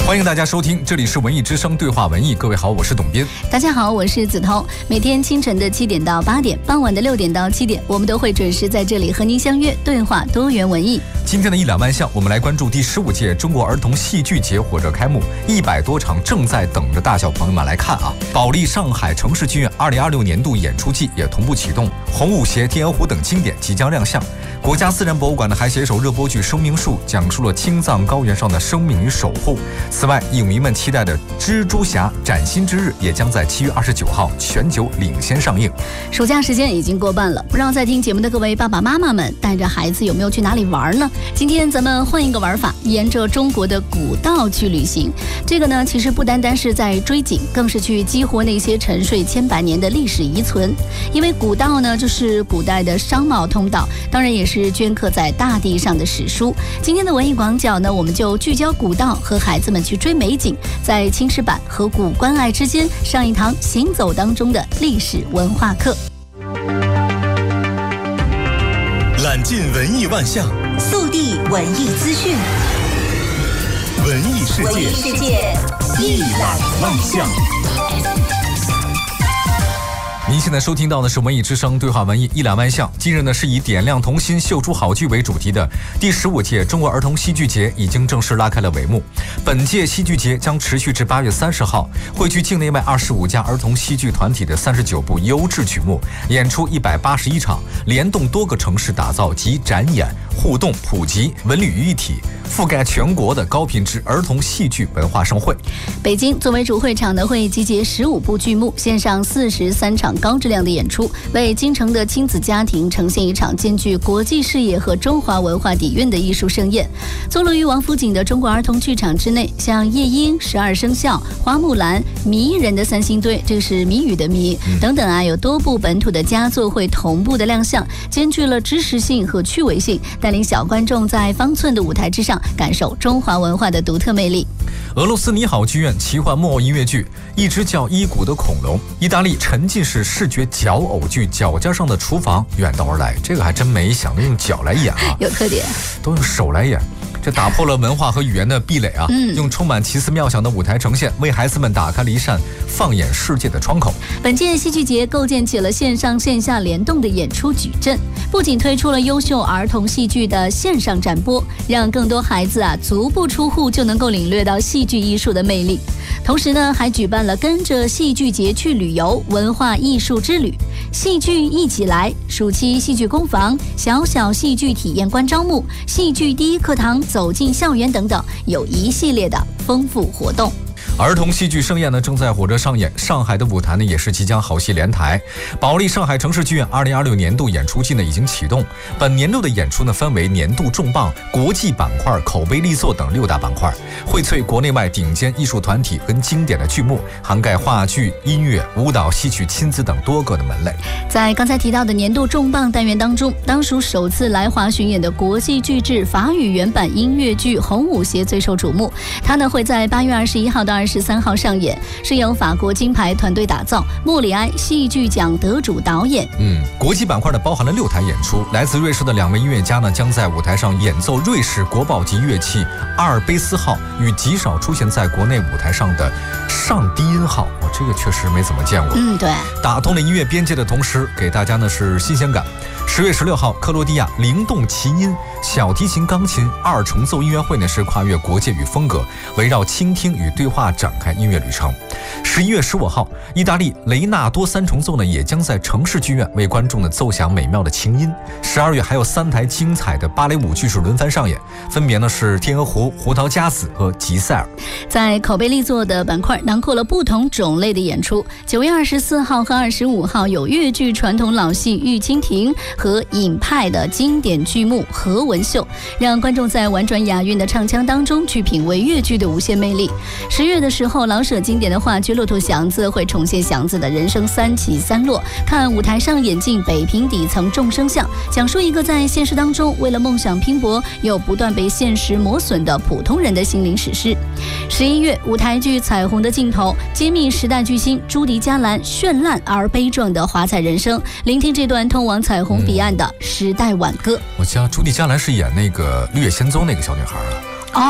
欢迎大家收听，这里是文艺之声对话文艺。各位好，我是董斌。 大家好，我是梓潼。每天清晨的7点到8点，傍晚的6点到7点，我们都会准时在这里和您相约对话多元文艺。 今天的一两万象，我们来关注第15届中国儿童戏剧节火热开幕，100多场正在等着大小朋友们来看啊！保利上海城市剧院2026年度演出季也同步启动，红舞鞋、天鹅湖等经典即将亮相。国家自然博物馆的还携手热播剧《生命树》，讲述了青藏高原上的生命与守护。此外，影迷们期待的蜘蛛侠崭新之日也将在7月29号全球领先上映。 暑假时间已经过半了，不知道在听节目的各位爸爸妈妈们带着孩子有没有去哪里玩呢？今天咱们换一个玩法，沿着中国的古道去旅行。这个呢，其实不单单是在追景，更是去激活那些沉睡千百年的历史遗存。因为古道呢，就是古代的商贸通道，当然也是镌刻在大地上的史书。今天的文艺广角呢，我们就聚焦古道，和孩子们去追美景，在青石板和古关爱之间上一堂行走当中的历史文化课。 揽尽文艺万象， 速递文艺资讯， 文艺世界一览万象。 您现在收听到的是文艺之声对话文艺一览万象。今日呢，是以点亮童心、秀出好剧为主题的第15届中国儿童戏剧节已经正式拉开了帷幕。本届戏剧节将持续至8月30号，汇聚境内外25家儿童戏剧团体的39部优质曲目，演出181场，联动多个城市，打造集展演、互动、普及、文旅于一体，覆盖全国的高品质儿童戏剧文化盛会。 北京作为主会场呢，会集结15部剧目，献上43场高质量的演出，为京城的亲子家庭呈现一场兼具国际视野和中华文化底蕴的艺术盛宴。坐落于王府井的中国儿童剧场之内，像夜莺、12生肖、花木兰、迷人的三星堆，这是谜语的谜等等啊，有多部本土的佳作会同步的亮相，兼具了知识性和趣味性，带领小观众在方寸的舞台之上感受中华文化的独特魅力。 俄罗斯尼好剧院奇幻木偶音乐剧《一只叫伊古的恐龙》，意大利沉浸式视觉脚偶剧《脚尖上的厨房》远道而来，这个还真没想到用脚来演啊， 有特点， 都用手来演。这打破了文化和语言的壁垒啊！用充满奇思妙想的舞台呈现，为孩子们打开了一扇放眼世界的窗口。 本届戏剧节构建起了线上线下联动的演出矩阵，不仅推出了优秀儿童戏剧的线上展播，让更多孩子足不出户就能够领略到戏剧艺术的魅力。同时呢，还举办了跟着戏剧节去旅游文化艺术之旅，戏剧一起来，暑期戏剧工坊、小小戏剧体验馆招募、戏剧第一课堂、走进校园等等，有一系列的丰富活动。 儿童戏剧盛宴呢正在火热上演，上海的舞台呢也是即将好戏连台。保利上海城市剧院2026年度演出季呢已经启动，本年度的演出呢分为年度重磅、国际板块、口碑力作等6大板块，荟萃国内外顶尖艺术团体跟经典的剧目，涵盖话剧、音乐、舞蹈、戏曲、亲子等多个的门类。 在刚才提到的年度重磅单元当中，当属首次来华巡演的国际巨制法语原版音乐剧《红舞鞋》最受瞩目。它呢会在8月21号到23号上演，是由法国金牌团队打造，莫里埃戏剧奖得主导演。 国际板块呢包含了6台演出，来自瑞士的2位音乐家呢将在舞台上演奏瑞士国宝级乐器阿尔卑斯号与极少出现在国内舞台上的上低音号，这个确实没怎么见过。 对， 打通了音乐边界的同时，给大家呢是新鲜感。10月16号，克罗地亚灵动奇音小提琴、钢琴2重奏音乐会呢是跨越国界与风格，围绕倾听与对话展开音乐旅程。11月15号，意大利雷纳多3重奏呢也将在城市剧院为观众呢奏响美妙的琴音。12月还有3台精彩的芭蕾舞剧是轮番上演，分别呢是天鹅湖、胡桃夹子和吉赛尔。 在口碑力作的板块囊括了不同种类的演出。9月24号和25号有粤剧传统老戏《玉蜻蜓》和尹派的经典剧目《何文秀》，让观众在婉转雅韵的唱腔当中去品味粤剧的无限魅力。10月的时候，老舍经典的话剧《骆驼祥子》会重现祥子的人生3起3落，看舞台上演进北平底层众生相，讲述一个在现实当中为了梦想拼搏又不断被现实磨损的普通人的心灵史诗。11月，舞台剧《彩虹的尽头》揭秘时代巨星朱迪加兰绚烂而悲壮的华彩人生，聆听这段通往彩虹彼岸的时代挽歌。 我记得朱迪加兰是演那个《绿野仙踪》那个小女孩啊。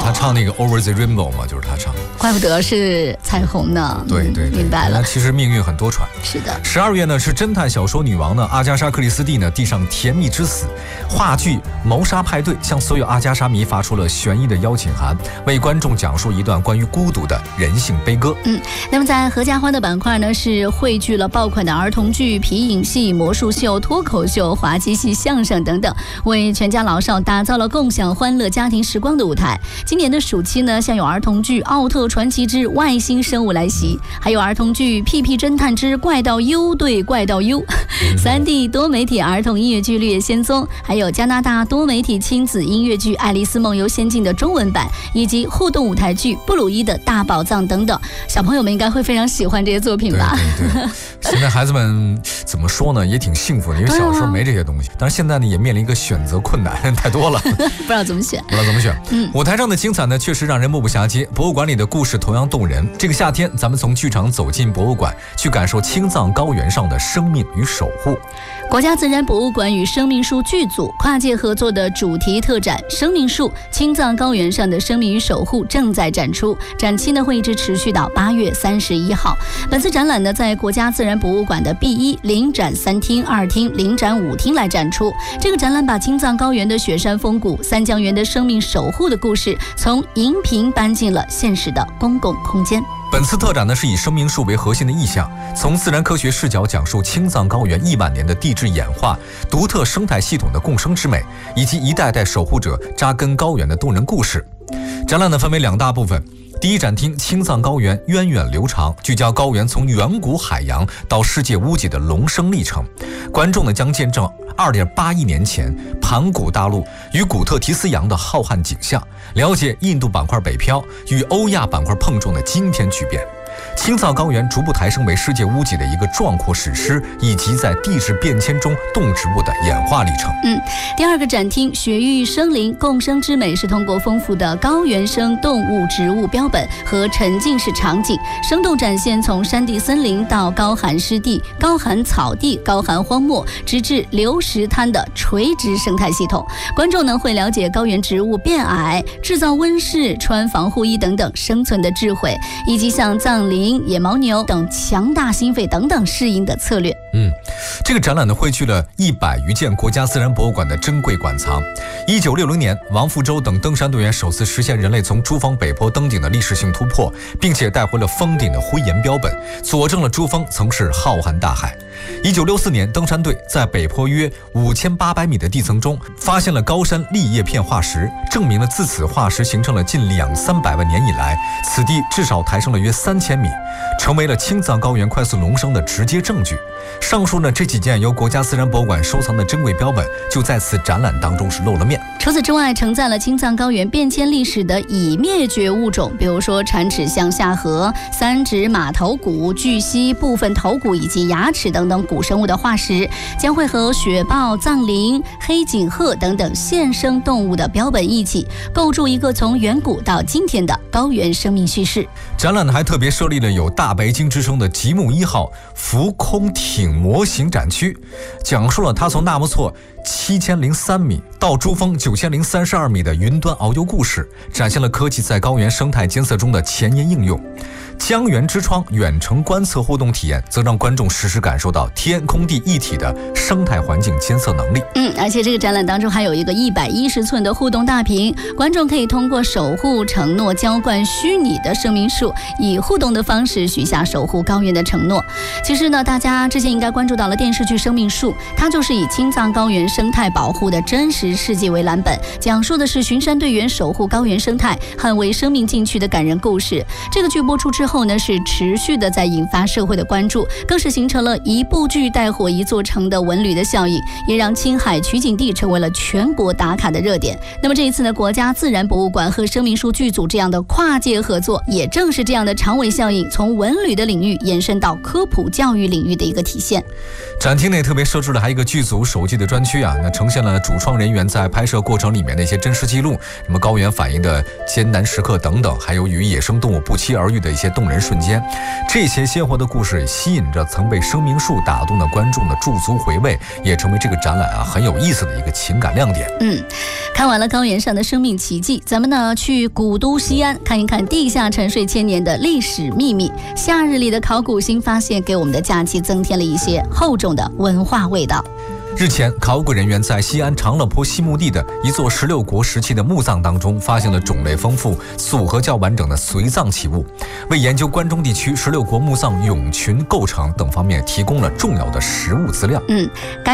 他唱那个 Over the Rainbow 嘛，就是他唱。 怪不得是彩虹呢。 对， 明白了。 其实命运很多舛。 是的。 12月呢是侦探小说女王呢阿加莎·克里斯蒂呢递上甜蜜之死，话剧《谋杀派对》向所有阿加莎迷发出了悬疑的邀请函，为观众讲述一段关于孤独的人性悲歌。 那么在合家欢的板块呢，是汇聚了爆款的儿童剧、皮影戏、魔术秀、脱口秀、滑稽戏、相声等等，为全家老少打造了共享欢乐家庭时光的舞台。今年的暑期呢，像有儿童剧《奥特传奇之外星生物来袭》，还有儿童剧《屁屁侦探之怪盗 U 对怪盗 U》，3D 多媒体儿童音乐剧《绿野仙踪》，还有加拿大多媒体亲子音乐剧《爱丽丝梦游仙境》的中文版，以及互动舞台剧《布鲁伊的大宝藏》等等。小朋友们应该会非常喜欢这些作品吧？ 对，现在孩子们怎么说呢，也挺幸福的，因为小时候没这些东西，但是现在呢也面临一个选择困难，太多了， 不知道怎么选。 舞台上的精彩呢，确实让人目不暇接，博物馆里的故事同样动人。这个夏天，咱们从剧场走进博物馆，去感受青藏高原上的生命与守护。 国家自然博物馆与生命树剧组跨界合作的主题特展《生命树：青藏高原上的生命与守护》正在展出，展期呢会一直持续到8月31号。本次展览呢，在国家自然博物馆的 B1临展3厅、2厅、临展5厅来展出。这个展览把青藏高原的雪山风骨、三江源的生命守护的故事，从荧屏搬进了现实的公共空间。 本次特展呢是以生命树为核心的意象，从自然科学视角讲述青藏高原1万年的地质演化、独特生态系统的共生之美，以及一代代守护者扎根高原的动人故事。展览呢分为2大部分。第一展厅青藏高原源远流长，聚焦高原从远古海洋到世界屋脊的隆升历程。观众呢将见证2.8亿年前盘古大陆与古特提斯洋的浩瀚景象，了解印度板块北漂与欧亚板块碰撞的惊天巨变。青藏高原逐步抬升为世界屋脊的一个壮阔史诗，以及在地质变迁中动植物的演化历程。 第二个展厅雪域生灵共生之美，是通过丰富的高原生动物、植物标本和沉浸式场景，生动展现从山地森林到高寒湿地、高寒草地、高寒荒漠，直至流石滩的垂直生态系统。观众呢会了解高原植物变矮、制造温室、穿防护衣等等生存的智慧，以及像藏羚、野牦牛等强大心肺等等适应的策略。 这个展览呢汇聚了100余件国家自然博物馆的珍贵馆藏。1960年，王富洲等登山队员首次实现人类从珠峰北坡登顶的历史性突破，并且带回了峰顶的灰岩标本，佐证了珠峰曾是浩瀚大海。1964年，登山队在北坡约5800米的地层中发现了高山砾叶片化石，证明了自此化石形成了近200-300万年以来，此地至少抬升了约3000米，成为了青藏高原快速隆升的直接证据。上述呢这几件由国家自然博物馆收藏的珍贵标本，就在此展览当中是露了面。 除此之外，承载了青藏高原变迁历史的已灭绝物种，比如说产齿象下颌、三指马头骨、巨蜥部分头骨以及牙齿等等古生物的化石，将会和雪豹、藏羚、黑颈鹤等等现生动物的标本一起，构筑一个从远古到今天的高原生命叙事。 展览呢还特别设立了有大白鲸之称的吉木1号浮空艇模型展区，讲述了它从纳木错7003米到珠峰9032米的云端遨游故事，展现了科技在高原生态监测中的前沿应用。江源之窗远程观测互动体验，则让观众实时感受到天空地一体的生态环境监测能力。 而且这个展览当中还有一个110寸的互动大屏，观众可以通过守护承诺浇灌虚拟的生命树，以互动的方式许下守护高原的承诺。其实呢，大家之前应该关注到了电视剧《生命树》，它就是以青藏高原生态保护的真实事迹为蓝本，讲述的是巡山队员守护高原生态、捍卫生命禁区的感人故事。这个剧播出之后呢，是持续的在引发社会的关注，更是形成了一部剧带火一座城的文旅的效应，也让青海取景地成为了全国打卡的热点。那么这一次呢，国家自然博物馆和生命树剧组这样的跨界合作，也正是这样的长尾效应从文旅的领域延伸到科普教育领域的一个体现。 展厅内特别设置了还有一个剧组手记的专区那呈现了主创人员在拍摄过程里面的一些真实记录，什么高原反应的艰难时刻等等，还有与野生动物不期而遇的一些动动人瞬间。这些鲜活的故事吸引着曾被生命树打动的观众的驻足回味，也成为这个展览很有意思的一个情感亮点。 看完了高原上的生命奇迹，咱们呢去古都西安看一看地下沉睡千年的历史秘密。夏日里的考古新发现给我们的假期增添了一些厚重的文化味道。 日前，考古人员在西安长乐坡西墓地的一座16国时期的墓葬当中，发现了种类丰富、组合较完整的随葬器物，为研究关中地区16国墓葬俑群构成等方面提供了重要的实物资料。